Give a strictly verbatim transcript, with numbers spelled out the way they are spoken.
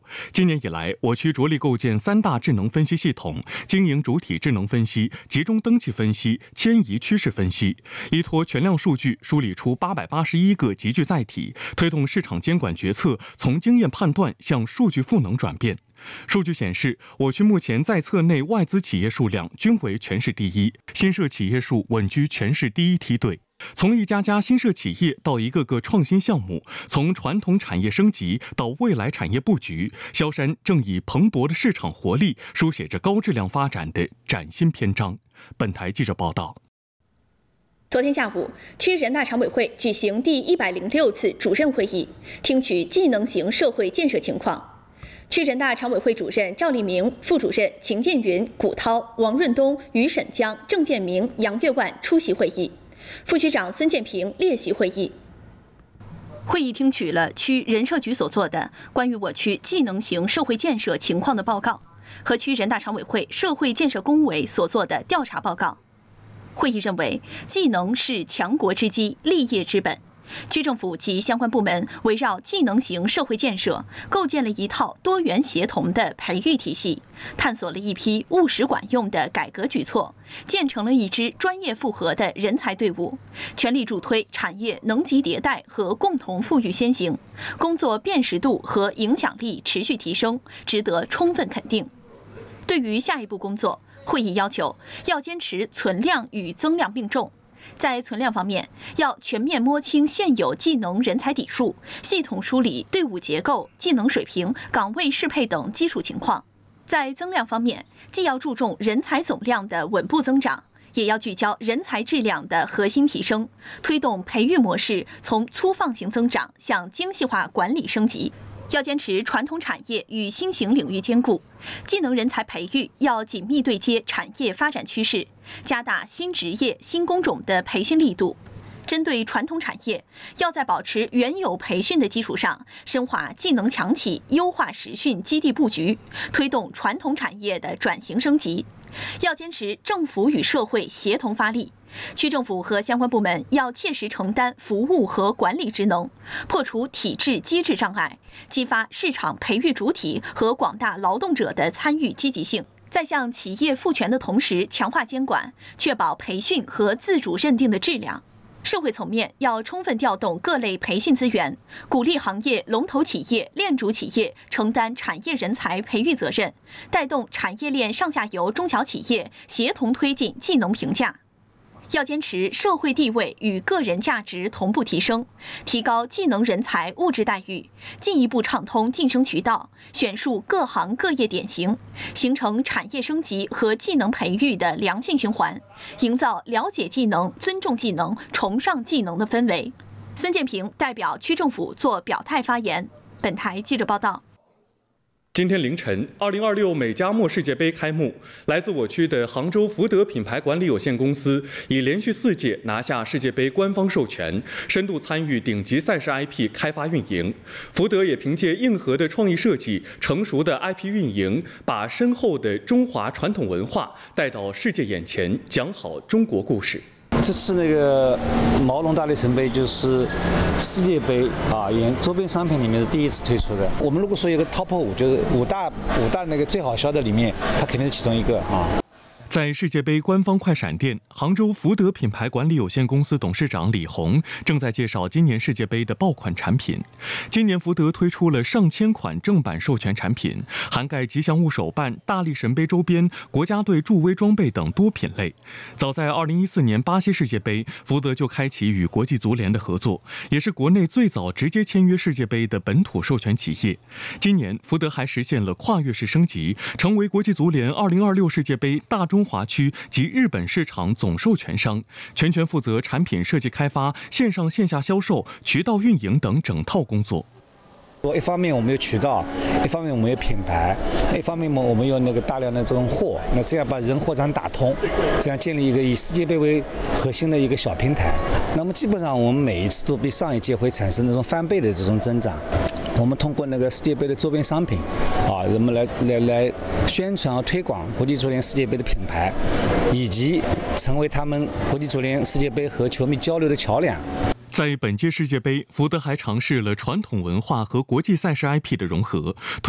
今年以来，我区着力构建三大智能分析系统：经营主体智能分析、集中登记分析、迁移趋势分析，依托全量数据梳理出八百八十一个集聚载体，推动市场监管决策从经验判断向数据赋能转变。数据显示，我区目前在册内外资企业数量均为全市第一，新设企业数稳居全市第一梯队。从一家家新设企业到一个个创新项目，从传统产业升级到未来产业布局，萧山正以蓬勃的市场活力，书写着高质量发展的崭新篇章。本台记者报道。 昨天下午，区人大常委会举行第一百零六次主任会议，听取技能型社会建设情况。区人大常委会主任赵立明、副主任秦建云、古涛、王润东、于沈江、郑建明、杨月万出席会议，副区长孙建平列席会议。会议听取了区人社局所做的关于我区技能型社会建设情况的报告和区人大常委会社会建设工委所做的调查报告。会议认为，技能是强国之基、立业之本。区政府及相关部门围绕技能型社会建设，构建了一套多元协同的培育体系，探索了一批务实管用的改革举措，建成了一支专业复合的人才队伍，全力助推产业能级迭代和共同富裕先行，工作辨识度和影响力持续提升，值得充分肯定。对于下一步工作，会议要求要坚持存量与增量并重。在存量方面，要全面摸清现有技能人才底数，系统梳理队伍结构、技能水平、岗位适配等基础情况。在增量方面，既要注重人才总量的稳步增长，也要聚焦人才质量的核心提升，推动培育模式从粗放型增长向精细化管理升级。要坚持传统产业与新型领域兼顾，技能人才培育要紧密对接产业发展趋势，加大新职业、新工种的培训力度。针对传统产业，要在保持原有培训的基础上，深化技能强企，优化实训基地布局，推动传统产业的转型升级。要坚持政府与社会协同发力，区政府和相关部门要切实承担服务和管理职能，破除体制机制障碍，激发市场培育主体和广大劳动者的参与积极性。在向企业赋权的同时，强化监管，确保培训和自主认定的质量。社会层面要充分调动各类培训资源，鼓励行业龙头企业、链主企业承担产业人才培育责任，带动产业链上下游中小企业协同推进技能评价。要坚持社会地位与个人价值同步提升，提高技能人才物质待遇，进一步畅通晋升渠道，选树各行各业典型，形成产业升级和技能培育的良性循环，营造了解技能、尊重技能、崇尚技能的氛围。孙建平代表区政府作表态发言。本台记者报道。 今天凌晨，二零二六美加墨世界杯开幕。来自我区的杭州福德品牌管理有限公司已连续四届拿下世界杯官方授权，深度参与顶级赛事 I P 开发运营。福德也凭借硬核的创意设计、成熟的 I P 运营，把深厚的中华传统文化带到世界眼前，讲好中国故事。 这次那个毛绒大力神杯就是世界杯啊，沿周边商品里面是第一次推出的。我们如果说有个 top 五，就是五大五大那个最好销的里面，它肯定是其中一个啊。 在世界杯官方快闪店，杭州福德品牌管理有限公司董事长李红正在介绍今年世界杯的爆款产品。今年福德推出了上千款正版授权产品，涵盖吉祥物手办、大力神杯周边、国家队助威装备等多品类。早在二零一四年巴西世界杯，福德就开启与国际足联的合作，也是国内最早直接签约世界杯的本土授权企业。今年福德还实现了跨越式升级，成为国际足联二零二六世界杯大中华区及日本市场总授权商，全权负责产品设计开发、线上线下销售、渠道运营等整套工作。 一方面我们有渠道，一方面我们有品牌，一方面我们有那个大量的这种货，那这样把人货场打通，这样建立一个以世界杯为核心的一个小平台。那么基本上我们每一次都比上一届会产生那种翻倍的这种增长。我们通过那个世界杯的周边商品，啊，人们来来来宣传和推广国际足联世界杯的品牌，以及成为他们国际足联世界杯和球迷交流的桥梁。 在本届世界杯，福德还尝试了传统文化和国际赛事 I P 的融合。